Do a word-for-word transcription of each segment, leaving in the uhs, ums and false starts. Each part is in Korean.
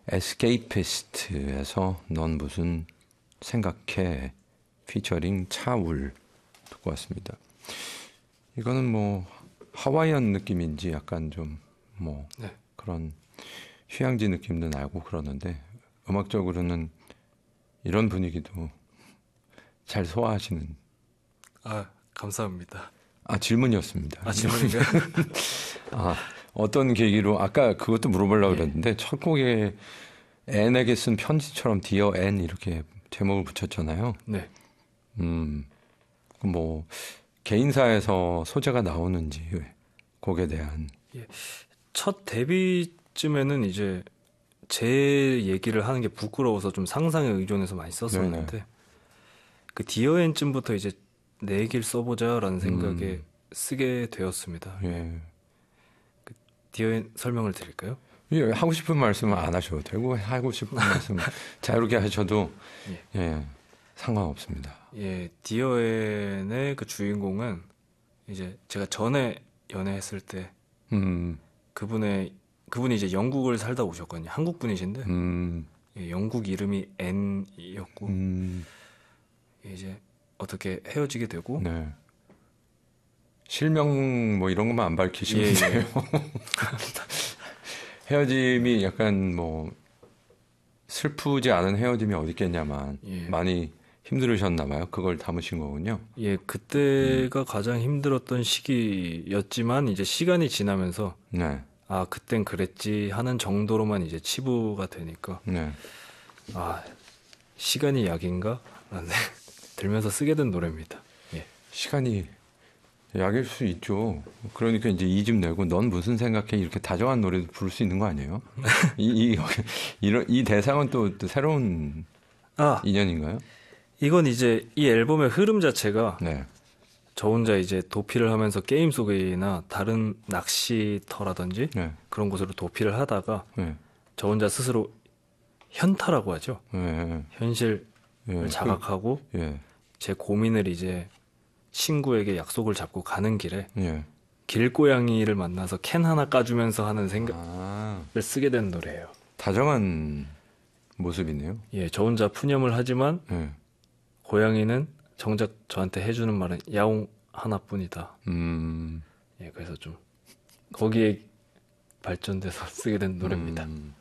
에스케이피스트에서 넌 무슨 생각해 피처링 차울 듣고 왔습니다. 이거는 뭐 하와이안 느낌인지 약간 좀 뭐 네. 그런 휴양지 느낌도 나고 그러는데 음악적으로는 이런 분위기도 잘 소화하시는. 아, 감사합니다. 아, 질문이었습니다. 아, 질문인가요? 아, 어떤 계기로 아까 그것도 물어보려고 예. 그랬는데 첫 곡에 앤에게 쓴 편지처럼 디어 앤 이렇게 제목을 붙였잖아요. 네. 음, 뭐 개인사에서 소재가 나오는지 곡에 대한. 예. 첫 데뷔쯤에는 이제 제 얘기를 하는 게 부끄러워서 좀 상상에 의존해서 많이 썼었는데 네네. 그 디어앤쯤부터 이제 내 얘기를 써보자라는 생각에 음. 쓰게 되었습니다. 예. 디어앤 설명을 드릴까요? 예, 하고 싶은 말씀은 안 하셔도 되고 하고 싶은 말씀 자유롭게 하셔도 예. 예, 상관없습니다. 예, 디어앤의 그 주인공은 이제 제가 전에 연애했을 때 음, 그분의 그분이 이제 영국을 살다 오셨거든요. 한국 분이신데 음, 예, 영국 이름이 앤이었고 음, 이제 어떻게 헤어지게 되고 네. 실명 뭐 이런 것만 안 밝히시면 예, 돼요. 예. 헤어짐이 약간 뭐 슬프지 않은 헤어짐이 어디 있겠냐만 예. 많이 힘들으셨나 봐요. 그걸 담으신 거군요. 예, 그때가 가장 힘들었던 시기였지만 이제 시간이 지나면서 네, 아, 그땐 그랬지 하는 정도로만 이제 치부가 되니까 네. 아, 시간이 약인가? 라는 들면서 쓰게 된 노래입니다. 예. 시간이 약일 수 있죠. 그러니까 이제 이 집 내고 넌 무슨 생각해 이렇게 다정한 노래도 부를 수 있는 거 아니에요? 이, 이, 이런, 이 대상은 또, 또 새로운 아, 인연인가요? 이건 이제 이 앨범의 흐름 자체가 네. 저 혼자 이제 도피를 하면서 게임 속이나 다른 낚시터라든지 네. 그런 곳으로 도피를 하다가 네. 저 혼자 스스로 현타라고 하죠. 네. 현실을 예, 자각하고 그, 예, 제 고민을 이제 친구에게 약속을 잡고 가는 길에 예. 길고양이를 만나서 캔 하나 까주면서 하는 생각을 아, 쓰게 된 노래예요. 다정한 모습이네요. 예, 저 혼자 푸념을 하지만 예. 고양이는 정작 저한테 해주는 말은 야옹 하나뿐이다. 음, 예, 그래서 좀 거기에 발전돼서 쓰게 된 노래입니다. 음.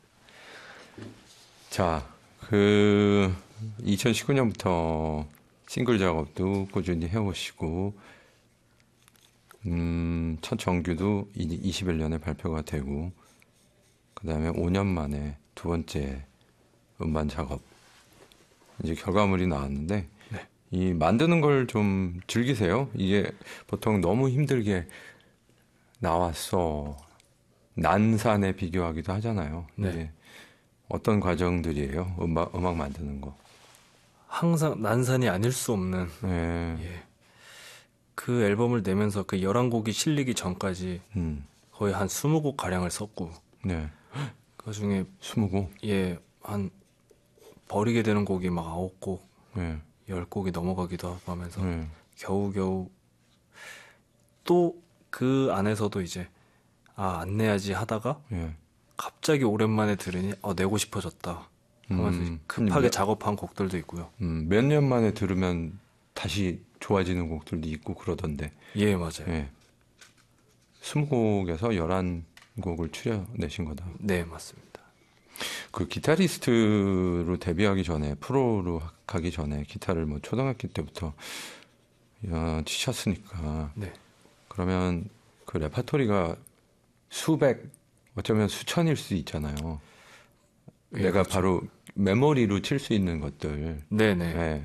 자, 그 이천십구 년부터 싱글 작업도 꾸준히 해오시고, 음, 첫 정규도 이십일 년에 발표가 되고, 그 다음에 오 년 만에 두 번째 음반 작업, 이제 결과물이 나왔는데, 네. 이 만드는 걸 좀 즐기세요? 이게 보통 너무 힘들게 나왔어. 난산에 비교하기도 하잖아요. 네. 이게 어떤 과정들이에요? 음악, 음악 만드는 거. 항상 난산이 아닐 수 없는 예. 예. 그 앨범을 내면서 그 열한 곡이 실리기 전까지 음. 거의 한 스무 곡 가량을 썼고 네. 그 중에 스무 곡. 예, 한 버리게 되는 곡이 막 아홉 곡, 네. 열 곡이 넘어가기도 하고 하면서 네. 겨우겨우 또 그 안에서도 이제 아, 안 내야지 하다가 예. 갑자기 오랜만에 들으니 어, 내고 싶어졌다 하면서 음. 급하게 몇- 작업한 곡들도 있고요. 음, 몇 년 만에 들으면 다시 좋아지는 곡들도 있고 그러던데. 예, 맞아요. 예. 스무 곡에서 열한 곡을 추려내신 거다. 네, 맞습니다. 그 기타리스트로 데뷔하기 전에 프로로 가기 전에 기타를 뭐 초등학교 때부터 야, 치셨으니까 네. 그러면 그 레파토리가 수백 어쩌면 수천일 수 있잖아요. 예, 내가 그렇죠. 바로 메모리로 칠 수 있는 것들. 네, 네. 네.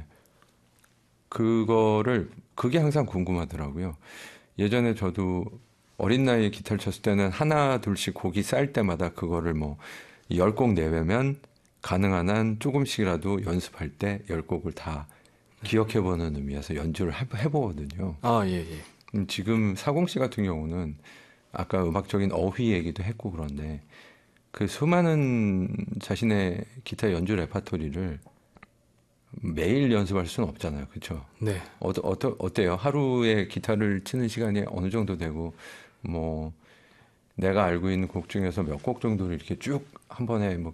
그거를 그게 항상 궁금하더라고요. 예전에 저도 어린 나이에 기타를 쳤을 때는 하나 둘씩 곡이 쌓일 때마다 그거를 뭐 열 곡 내외면 가능한 한 조금씩이라도 연습할 때 열 곡을 다 기억해보는 의미에서 연주를 해- 해보거든요. 아, 예, 예. 음, 지금 사공 씨 같은 경우는 아까 음악적인 어휘 얘기도 했고 그런데 그 수많은 자신의 기타 연주 레파토리를 매일 연습할 수는 없잖아요. 그렇죠? 네. 어, 어떠, 어때요? 하루에 기타를 치는 시간이 어느 정도 되고 뭐 내가 알고 있는 곡 중에서 몇 곡 정도를 이렇게 쭉 한 번에 뭐